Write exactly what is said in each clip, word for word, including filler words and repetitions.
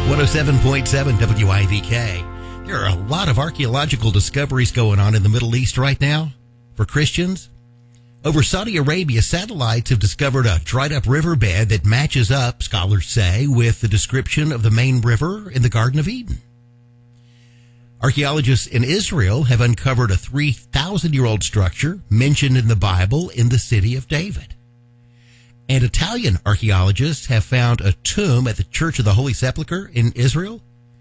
one oh seven point seven W I V K. There are a lot of archaeological discoveries going on in the Middle East right now for Christians. Over Saudi Arabia, satellites have discovered a dried-up riverbed that matches up, scholars say, with the description of the main river in the Garden of Eden. Archaeologists in Israel have uncovered a three thousand year old structure mentioned in the Bible in the city of David. And Italian archaeologists have found a tomb at the Church of the Holy Sepulchre in Israel,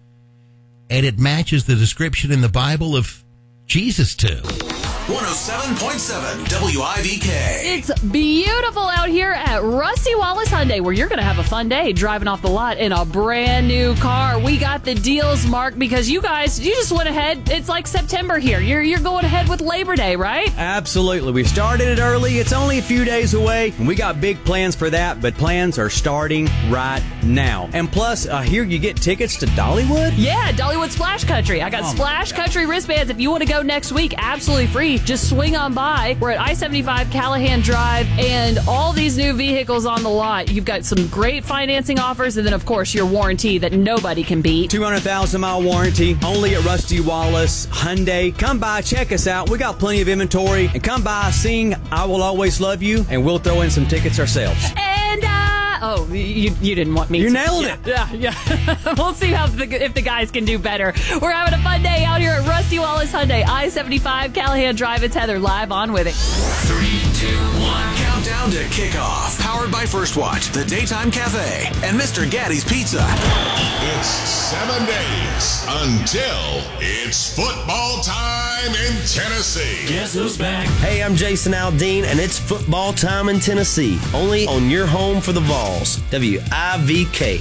and it matches the description in the Bible of Jesus' tomb. one oh seven point seven W I V K. It's beautiful out here at Rusty Wallace Hyundai, where you're going to have a fun day driving off the lot in a brand new car. We got the deals, Mark, because you guys, you just went ahead. It's like September here. You're you're going ahead with Labor Day, right? Absolutely. We started it early. It's only a few days away, and we got big plans for that, but plans are starting right now. And plus, uh, here you get tickets to Dollywood? Yeah, Dollywood Splash Country. I got Oh, Splash Country wristbands. If you want to go next week, absolutely free. Just swing on by. We're at I seventy-five Callahan Drive, and all these new vehicles on the lot. You've got some great financing offers, and then, of course, your warranty that nobody can beat. two hundred thousand mile warranty, only at Rusty Wallace Hyundai. Come by, check us out. We got plenty of inventory. And come by, sing I Will Always Love You, and we'll throw in some tickets ourselves. And, uh, oh, you you didn't want me You to. nailed yeah, it. Yeah, yeah. We'll see how the, if the guys can do better. We're having a fun day out here at Rusty Wallace Hyundai, I seventy-five Callahan Drive. It's Heather live on with it. Three, two, one. Countdown to kickoff. Powered by First Watch, the Daytime Cafe, and Mister Gaddy's Pizza. It's seven days until it's football time in Tennessee. Guess who's back? Hey, I'm Jason Aldean, and it's football time in Tennessee. Only on your home for the Vols, W I V K.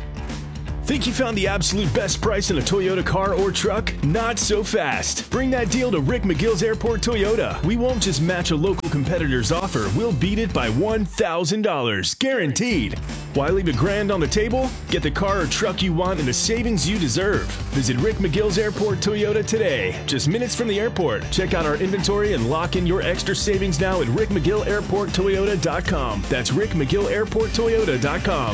Think you found the absolute best price in a Toyota car or truck? Not so fast. Bring that deal to Rick McGill's Airport Toyota. We won't just match a local competitor's offer. We'll beat it by one thousand dollars. Guaranteed. Why leave a grand on the table? Get the car or truck you want and the savings you deserve. Visit Rick McGill's Airport Toyota today. Just minutes from the airport. Check out our inventory and lock in your extra savings now at rick mcgill airport toyota dot com. That's rick mcgill airport toyota dot com.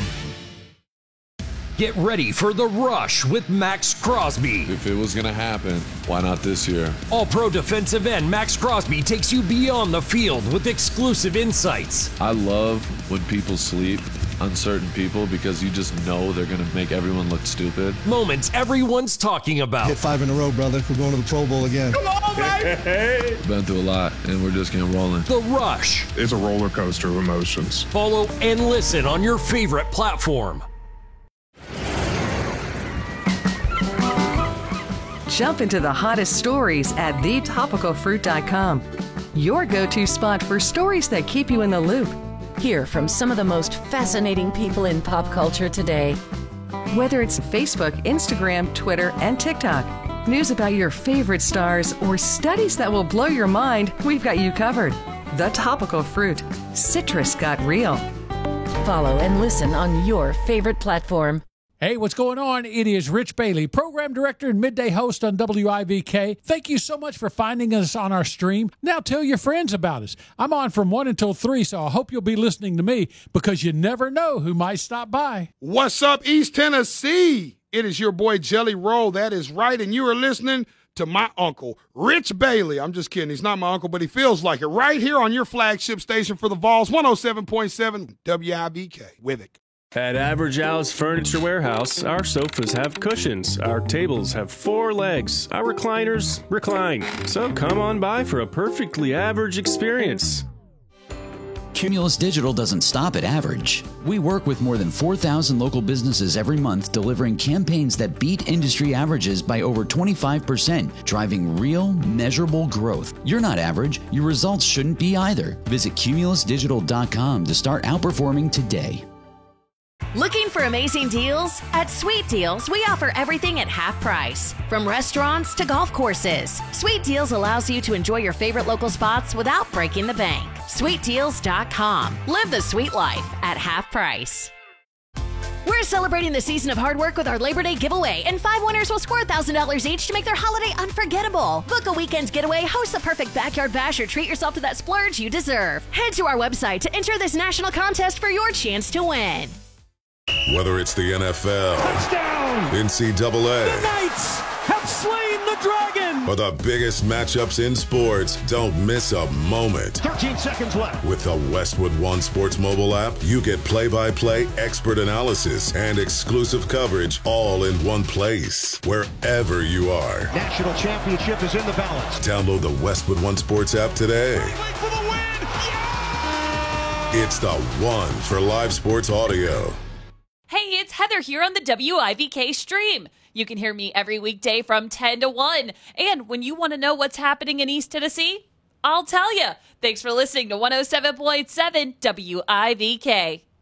Get ready for The Rush with Max Crosby. If it was going to happen, why not this year? All-pro defensive end Max Crosby takes you beyond the field with exclusive insights. I love when people sleep on certain people because you just know they're going to make everyone look stupid. Moments everyone's talking about. Hit five in a row, brother. We're going to the Pro Bowl again. Come on, baby! Been through a lot, and we're just getting rolling. The Rush. It's a roller coaster of emotions. Follow and listen on your favorite platform. Jump into the hottest stories at the topical fruit dot com. Your go-to spot for stories that keep you in the loop. Hear from some of the most fascinating people in pop culture today. Whether it's Facebook, Instagram, Twitter, and TikTok, news about your favorite stars, or studies that will blow your mind, we've got you covered. The Topical Fruit. Citrus got real. Follow and listen on your favorite platform. Hey, what's going on? It is Rich Bailey, program director and midday host on W I V K. Thank you so much for finding us on our stream. Now tell your friends about us. I'm on from one until three, so I hope you'll be listening to me because you never know who might stop by. What's up, East Tennessee? It is your boy Jelly Roll. That is right, and you are listening to my uncle, Rich Bailey. I'm just kidding. He's not my uncle, but he feels like it. Right here on your flagship station for the Vols, one oh seven point seven W I V K. With it. At Average Al's Furniture Warehouse, our sofas have cushions, our tables have four legs, our recliners recline. So come on by for a perfectly average experience. Cumulus Digital doesn't stop at average. We work with more than four thousand local businesses every month, delivering campaigns that beat industry averages by over twenty-five percent, driving real, measurable growth. You're not average. Your results shouldn't be either. Visit cumulus digital dot com to start outperforming today. Looking for amazing deals? At Sweet Deals, we offer everything at half price. From restaurants to golf courses, Sweet Deals allows you to enjoy your favorite local spots without breaking the bank. sweet deals dot com. Live the sweet life at half price. We're celebrating the season of hard work with our Labor Day giveaway, and five winners will score one thousand dollars each to make their holiday unforgettable. Book a weekend getaway, host the perfect backyard bash, or treat yourself to that splurge you deserve. Head to our website to enter this national contest for your chance to win. Whether it's the N F L, touchdown, N C double A. The Knights have slain the Dragon. For the biggest matchups in sports, don't miss a moment. thirteen seconds left. With the Westwood One Sports mobile app, you get play-by-play expert analysis and exclusive coverage all in one place, wherever you are. National championship is in the balance. Download the Westwood One Sports app today. For the win. Yeah! It's the one for live sports audio. Hey, it's Heather here on the W I V K stream. You can hear me every weekday from ten to one. And when you want to know what's happening in East Tennessee, I'll tell you. Thanks for listening to one oh seven point seven W I V K.